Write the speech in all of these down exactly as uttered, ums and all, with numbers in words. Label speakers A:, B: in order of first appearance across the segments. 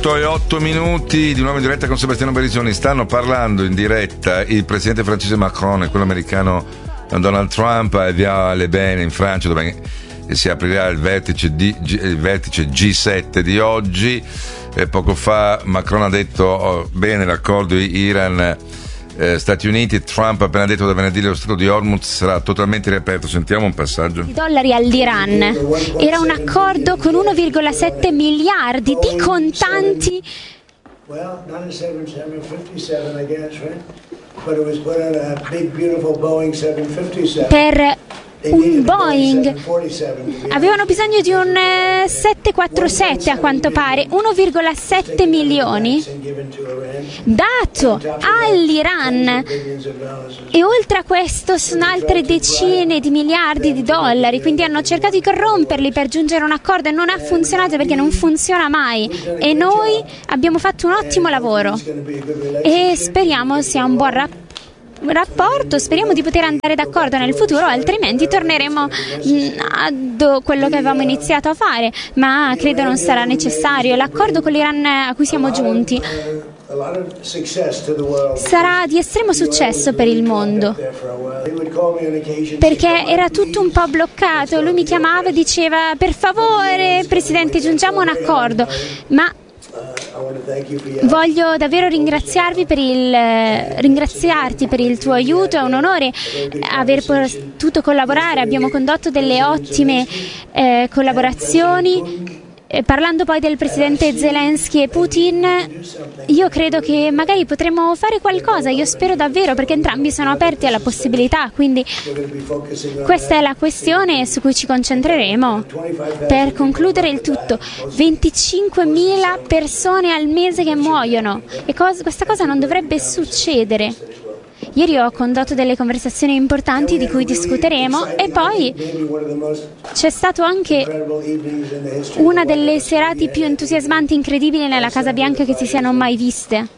A: otto e otto minuti di nuovo in diretta con Sebastiano Berisoni. Stanno parlando in diretta il presidente francese Macron e quello americano Donald Trump a Via Le Pen in Francia, dove si aprirà il vertice, di, il vertice G sette di oggi. E poco fa Macron ha detto oh, bene l'accordo Iran Eh, Stati Uniti. Trump ha appena detto da venerdì lo Stretto di Hormuz sarà totalmente riaperto. Sentiamo un passaggio.
B: Di dollari all'Iran. Era un accordo con uno virgola sette miliardi di contanti.
C: Well, not a seven fifty-seven, I guess, right? But it was put on a big, beautiful Boeing seven fifty-seven.
B: Per un Boeing avevano bisogno di un eh, sette quattrosette a quanto pare, uno virgola sette milioni dato all'Iran, e oltre a questo sono altre decine di miliardi di dollari, quindi hanno cercato di corromperli per giungere a un accordo e non ha funzionato perché non funziona mai, e noi abbiamo fatto un ottimo lavoro e speriamo sia un buon rapporto rapporto speriamo di poter andare d'accordo nel futuro, altrimenti torneremo a quello che avevamo iniziato a fare, ma credo non sarà necessario. L'accordo con l'Iran a cui siamo giunti sarà di estremo successo per il mondo, perché era tutto un po' bloccato. Lui mi chiamava e diceva: per favore Presidente, giungiamo a un accordo, ma voglio davvero ringraziarvi per il ringraziarti per il tuo aiuto. È un onore aver potuto collaborare, abbiamo condotto delle ottime eh, collaborazioni. Eh, parlando poi del presidente Zelensky e Putin, io credo che magari potremmo fare qualcosa, io spero davvero, perché entrambi sono aperti alla possibilità, quindi questa è la questione su cui ci concentreremo. Per concludere il tutto, venticinquemila persone al mese che muoiono, e cos- questa cosa non dovrebbe succedere. Ieri ho condotto delle conversazioni importanti di cui discuteremo, e poi c'è stato anche una delle serate più entusiasmanti e incredibili nella Casa Bianca che si siano mai viste.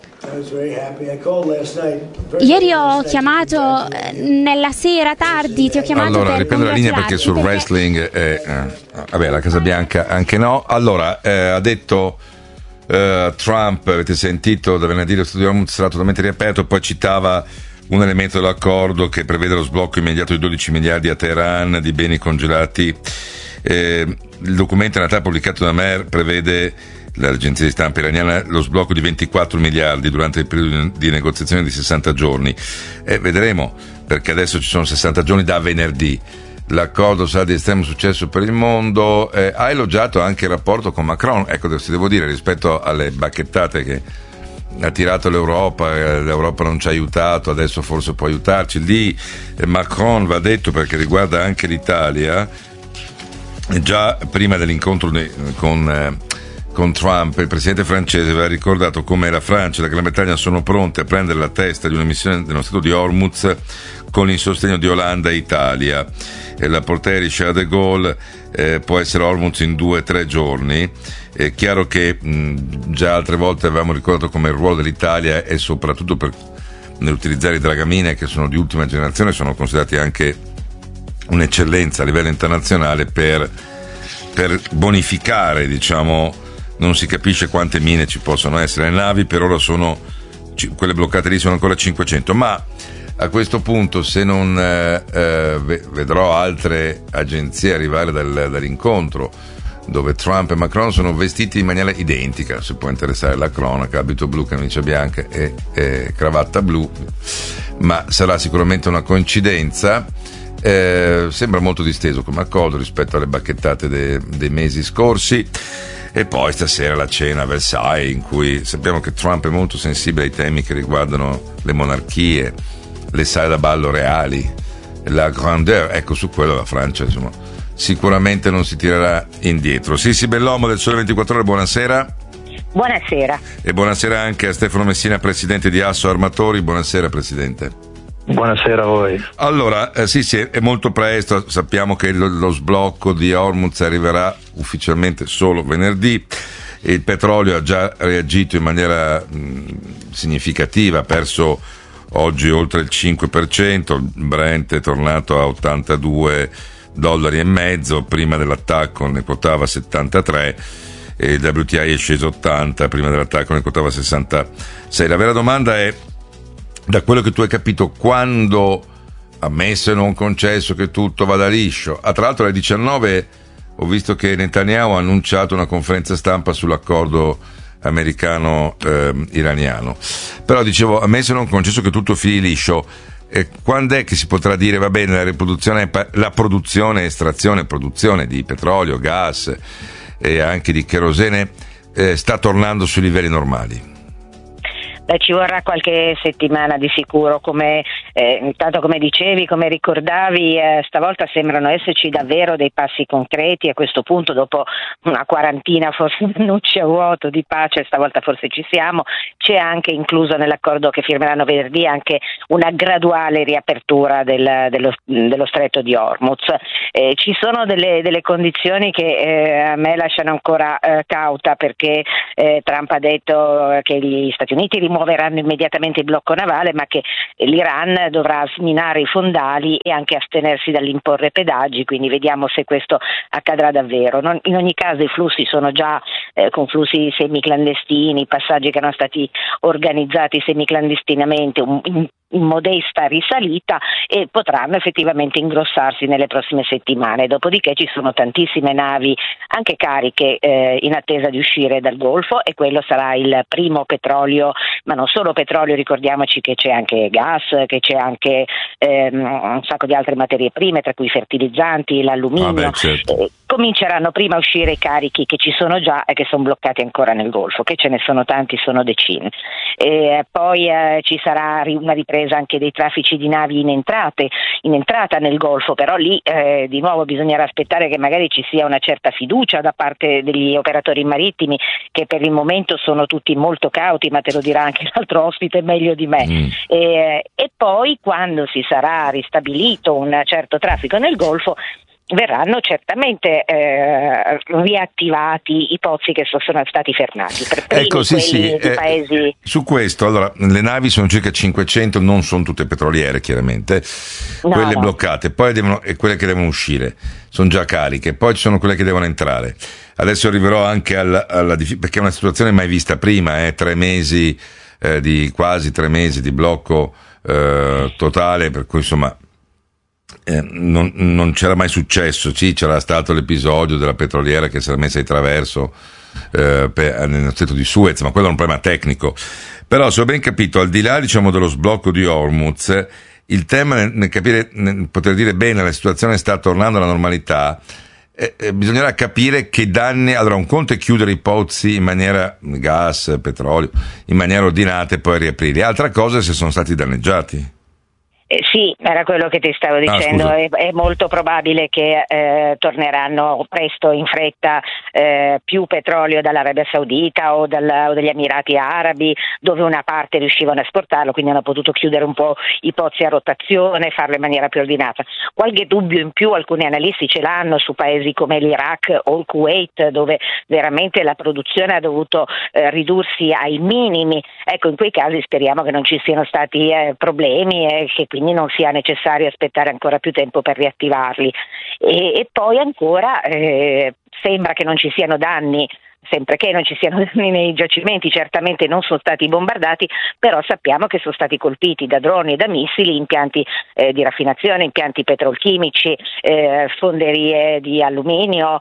B: Ieri ho chiamato nella sera tardi, ti ho chiamato
A: allora,
B: per
A: riprendo la linea perché sul
B: perché...
A: wrestling eh, eh, vabbè, la Casa Bianca anche no. Allora, eh, ha detto eh, Trump, avete sentito, da venerdì lo studio Hormuz sarà totalmente riaperto, poi citava un elemento dell'accordo che prevede lo sblocco immediato di dodici miliardi a Teheran di beni congelati. Eh, il documento in realtà pubblicato da Mer prevede, l'agenzia di stampa iraniana, lo sblocco di ventiquattro miliardi durante il periodo di negoziazione di sessanta giorni. Eh, vedremo, perché adesso ci sono sessanta giorni da venerdì. L'accordo sarà di estremo successo per il mondo. Eh, ha elogiato anche il rapporto con Macron, ecco, se devo dire, rispetto alle bacchettate che ha tirato l'Europa, l'Europa non ci ha aiutato, adesso forse può aiutarci. Lì Macron, va detto, perché riguarda anche l'Italia, già prima dell'incontro con, con Trump, il presidente francese aveva ricordato come la Francia e la Gran Bretagna sono pronte a prendere la testa di una missione dello Stretto di Hormuz con il sostegno di Olanda e Italia. La portiere Charles de Gaulle eh, può essere Hormuz in due o tre giorni. È chiaro che mh, già altre volte avevamo ricordato come il ruolo dell'Italia è soprattutto per nell'utilizzare i dragamine, che sono di ultima generazione, sono considerati anche un'eccellenza a livello internazionale per, per bonificare, diciamo, non si capisce quante mine ci possono essere. Le navi per ora sono, quelle bloccate lì sono ancora cinquecento, ma a questo punto, se non eh, eh, vedrò altre agenzie arrivare dal, dall'incontro dove Trump e Macron sono vestiti in maniera identica, se può interessare la cronaca, abito blu, camicia bianca e, e cravatta blu, ma sarà sicuramente una coincidenza. Eh, sembra molto disteso come accordo rispetto alle bacchettate de, dei mesi scorsi. E poi stasera la cena a Versailles, in cui sappiamo che Trump è molto sensibile ai temi che riguardano le monarchie, le sale da ballo reali, la grandeur. Ecco, su quello la Francia, insomma, sicuramente non si tirerà indietro. Sissi Bellomo del Sole ventiquattro Ore, buonasera.
D: Buonasera.
A: E buonasera anche a Stefano Messina, presidente di Asso Armatori. Buonasera, presidente.
E: Buonasera a voi.
A: Allora, eh, sì, sì, è molto presto, sappiamo che lo, lo sblocco di Hormuz arriverà ufficialmente solo venerdì. Il petrolio ha già reagito in maniera mh, significativa, ha perso oggi oltre il cinque per cento, il Brent è tornato a ottantadue dollari e mezzo, prima dell'attacco ne quotava settantatré, e il W T I è sceso ottanta, prima dell'attacco ne quotava sessantasei. La vera domanda è, da quello che tu hai capito, quando, ammesso e non concesso che tutto vada liscio, ah, tra l'altro alle diciannove ho visto che Netanyahu ha annunciato una conferenza stampa sull'accordo americano-iraniano, eh, però dicevo, ammesso e non concesso che tutto fili liscio, eh, quando è che si potrà dire va bene, la riproduzione, la produzione, estrazione, produzione di petrolio, gas e anche di cherosene eh, sta tornando sui livelli normali?
D: Beh, ci vorrà qualche settimana di sicuro, come eh, intanto come dicevi, come ricordavi, eh, stavolta sembrano esserci davvero dei passi concreti. A questo punto, dopo una quarantina, forse un annuncio a vuoto di pace, stavolta forse ci siamo. C'è anche incluso nell'accordo che firmeranno venerdì anche una graduale riapertura del, dello, dello stretto di Hormuz. Eh, ci sono delle, delle condizioni che eh, a me lasciano ancora eh, cauta, perché eh, Trump ha detto che gli Stati Uniti rimuoveranno muoveranno immediatamente il blocco navale, ma che l'Iran dovrà sminare i fondali e anche astenersi dall'imporre pedaggi, quindi vediamo se questo accadrà davvero. Non, in ogni caso i flussi sono già eh, con flussi semiclandestini, passaggi che erano stati organizzati semiclandestinamente, un, in, in modesta risalita, e potranno effettivamente ingrossarsi nelle prossime settimane. Dopodiché ci sono tantissime navi anche cariche eh, in attesa di uscire dal Golfo, e quello sarà il primo petrolio, ma non solo petrolio, ricordiamoci che c'è anche gas, che c'è anche ehm, un sacco di altre materie prime, tra cui i fertilizzanti, l'alluminio.
A: Vabbè, certo.
D: eh, cominceranno prima a uscire i carichi che ci sono già e che sono bloccati ancora nel Golfo, che ce ne sono tanti, sono decine. E poi eh, ci sarà una ripresa anche dei traffici di navi in entrate, in entrata nel Golfo, però lì eh, di nuovo bisognerà aspettare che magari ci sia una certa fiducia da parte degli operatori marittimi, che per il momento sono tutti molto cauti, ma te lo dirà anche l'altro ospite meglio di me. Mm. E, e poi quando si sarà ristabilito un certo traffico nel Golfo, verranno certamente eh, riattivati i pozzi che sono stati fermati. Per
A: ecco, sì, sì.
D: Eh, paesi...
A: Su questo, allora, le navi sono circa cinquecento, non sono tutte petroliere chiaramente, no, quelle no. bloccate, poi devono, e quelle che devono uscire, sono già cariche, poi ci sono quelle che devono entrare. Adesso arriverò anche alla, alla perché è una situazione mai vista prima, eh, tre mesi, eh, di quasi tre mesi di blocco eh, totale, per cui insomma Eh, non, non c'era mai successo. Sì, c'era stato l'episodio della petroliera che si era messa di traverso eh, per, nello stretto di Suez, ma quello è un problema tecnico. Però, se ho ben capito, al di là diciamo dello sblocco di Hormuz, il tema nel, nel capire, nel poter dire bene la situazione sta tornando alla normalità, eh, eh, bisognerà capire che danni. Allora, un conto è chiudere i pozzi in maniera, gas, petrolio, in maniera ordinata e poi riaprirli, altra cosa è se sono stati danneggiati.
D: Eh, sì, era quello che ti stavo dicendo, ah, è, è molto probabile che eh, torneranno presto, in fretta, eh, più petrolio dall'Arabia Saudita o, dalla, o dagli Emirati Arabi, dove una parte riuscivano a esportarlo, quindi hanno potuto chiudere un po' i pozzi a rotazione, farlo in maniera più ordinata. Qualche dubbio in più alcuni analisti ce l'hanno su paesi come l'Iraq o il Kuwait, dove veramente la produzione ha dovuto eh, ridursi ai minimi. Ecco, in quei casi speriamo che non ci siano stati eh, problemi e che quindi non sia necessario aspettare ancora più tempo per riattivarli. E, e poi ancora eh, sembra che non ci siano danni, sempre che non ci siano danni nei giacimenti, certamente non sono stati bombardati, però sappiamo che sono stati colpiti da droni e da missili impianti eh, di raffinazione, impianti petrolchimici, eh, fonderie di alluminio,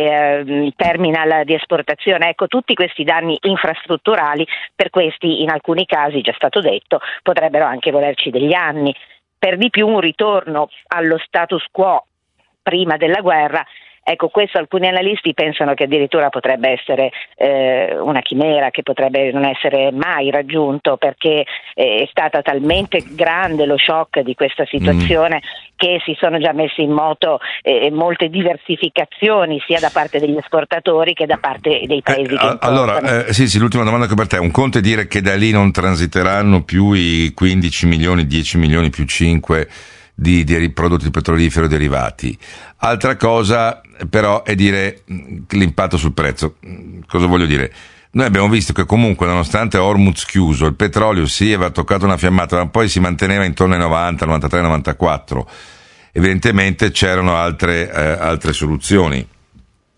D: eh, terminal di esportazione. Ecco, tutti questi danni infrastrutturali, per questi in alcuni casi, già stato detto, potrebbero anche volerci degli anni. Per di più un ritorno allo status quo prima della guerra, ecco, questo alcuni analisti pensano che addirittura potrebbe essere eh, una chimera, che potrebbe non essere mai raggiunto, perché eh, è stata talmente grande lo shock di questa situazione mm. che si sono già messe in moto eh, molte diversificazioni sia da parte degli esportatori che da parte dei paesi eh, che importano.
A: Allora, eh, sì, sì, l'ultima domanda che per te. Un conto è dire che da lì non transiteranno più i quindici milioni, dieci milioni più cinque di, di prodotti petroliferi derivati. Altra cosa però è dire l'impatto sul prezzo. Cosa voglio dire? Noi abbiamo visto che comunque, nonostante Hormuz chiuso, il petrolio sì aveva toccato una fiammata, ma poi si manteneva intorno ai novanta, novantatré, novantaquattro. Evidentemente c'erano altre, eh, altre soluzioni.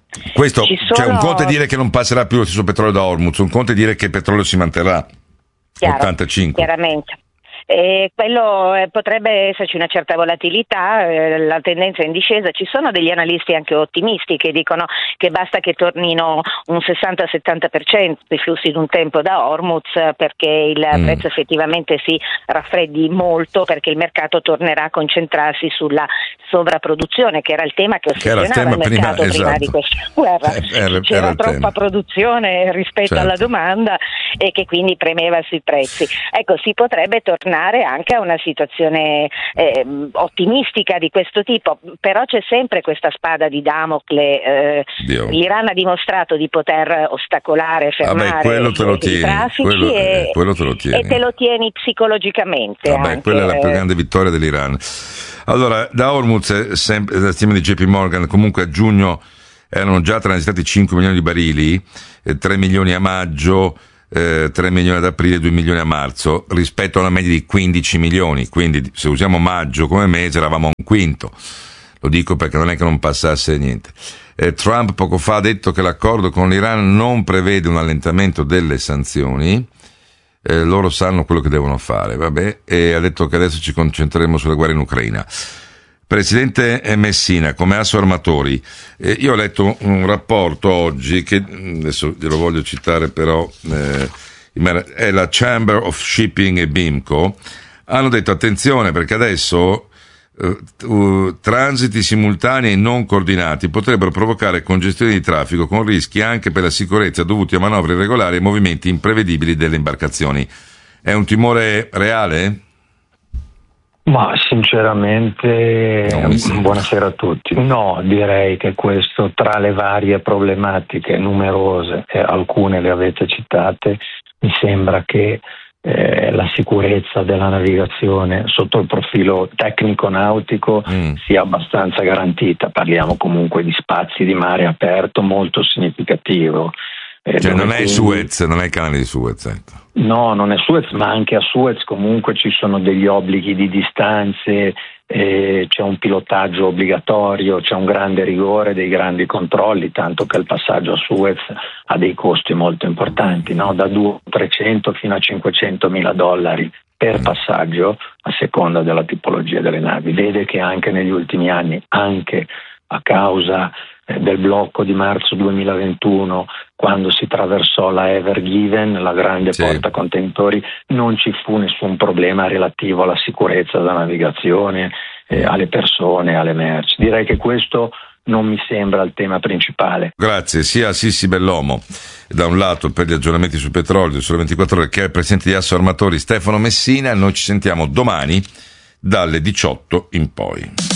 A: Questo,
D: Ci
A: cioè
D: sono...
A: un conto è dire che non passerà più lo stesso petrolio da Hormuz, un conto è dire che il petrolio si manterrà.
D: Chiaro,
A: ottantacinque.
D: Chiaramente. E quello eh, potrebbe esserci una certa volatilità, eh, la tendenza è in discesa. Ci sono degli analisti anche ottimisti che dicono che basta che tornino un sessanta settanta per cento i flussi d'un tempo da Hormuz perché il mm. prezzo effettivamente si raffreddi molto, perché il mercato tornerà a concentrarsi sulla sovrapproduzione, che era il tema che ossessionava il, il mercato prima, prima
A: esatto.
D: di questa guerra.
A: Eh, era,
D: C'era
A: era
D: troppa
A: tema.
D: produzione rispetto
A: certo.
D: alla domanda e che quindi premeva sui prezzi. Ecco, si potrebbe tornare anche a una situazione eh, ottimistica di questo tipo, però c'è sempre questa spada di Damocle. Eh, L'Iran ha dimostrato di poter ostacolare, fermare
A: Vabbè, quello te lo
D: i
A: tieni,
D: traffici
A: quello,
D: e,
A: eh, quello te lo tieni.
D: e te lo tieni psicologicamente.
A: Vabbè,
D: anche.
A: Quella è la più grande vittoria dell'Iran. Allora, da Hormuz, sempre la stima di J P Morgan, comunque a giugno erano già transitati cinque milioni di barili, eh, tre milioni a maggio, Eh, tre milioni ad aprile, due milioni a marzo, rispetto a una media di quindici milioni, quindi se usiamo maggio come mese eravamo a un quinto. Lo dico perché non è che non passasse niente. Eh, Trump poco fa ha detto che l'accordo con l'Iran non prevede un allentamento delle sanzioni, eh, loro sanno quello che devono fare, vabbè, e ha detto che adesso ci concentreremo sulla guerra in Ucraina. Presidente Messina, come asso armatori, eh, io ho letto un rapporto oggi che adesso glielo voglio citare, però eh, è la Chamber of Shipping e BIMCO, hanno detto attenzione perché adesso eh, uh, transiti simultanei e non coordinati potrebbero provocare congestione di traffico con rischi anche per la sicurezza dovuti a manovre irregolari e movimenti imprevedibili delle imbarcazioni. È un timore reale?
E: Ma sinceramente, buonasera a tutti. No, direi che questo, tra le varie problematiche numerose, e alcune le avete citate, mi sembra che eh, la sicurezza della navigazione sotto il profilo tecnico-nautico mm. sia abbastanza garantita. Parliamo comunque di spazi di mare aperto molto significativo. Eh,
A: cioè non è
E: quindi...
A: Suez, non è il canale di Suez, ecco.
E: No, non è Suez, ma anche a Suez comunque ci sono degli obblighi di distanze, eh, c'è un pilotaggio obbligatorio, c'è un grande rigore, dei grandi controlli, tanto che il passaggio a Suez ha dei costi molto importanti, no? Da duecento fino a cinquecentomila dollari per passaggio, a seconda della tipologia delle navi. Vede che anche negli ultimi anni, anche a causa del blocco di marzo duemilaventuno, quando si traversò la Ever Given, la grande sì. porta contenitori, non ci fu nessun problema relativo alla sicurezza della navigazione, eh, alle persone, alle merci. Direi che questo non mi sembra il tema principale.
A: Grazie sia a Sissi Bellomo, da un lato per gli aggiornamenti sul petrolio, sulle ventiquattro ore, che è presidente di Asso Armatori Stefano Messina. Noi ci sentiamo domani dalle diciotto in poi.